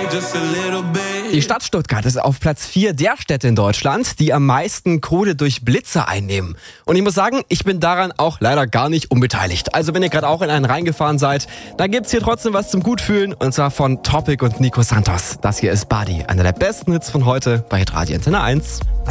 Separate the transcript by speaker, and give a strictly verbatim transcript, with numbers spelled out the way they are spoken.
Speaker 1: Die Stadt Stuttgart ist auf Platz vier der Städte in Deutschland, die am meisten Kohle durch Blitzer einnehmen. Und ich muss sagen, ich bin daran auch leider gar nicht unbeteiligt. Also wenn ihr gerade auch in einen reingefahren seid, dann gibt's hier trotzdem was zum Gutfühlen. Und zwar von Topic und Nico Santos. Das hier ist Body, einer der besten Hits von heute bei Hitradio Antenne eins.